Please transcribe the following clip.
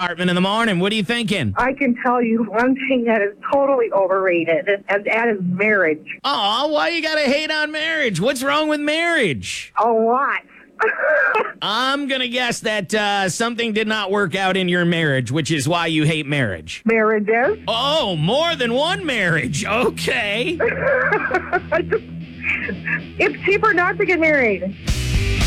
department in the morning. What are you thinking? I can tell you one thing that is totally overrated, and that is marriage. Oh, why you gotta hate on marriage? What's wrong with marriage? A lot. I'm gonna guess that something did not work out in your marriage, which is why you hate marriage. Marriages. Oh, more than one marriage. Okay. It's cheaper not to get married.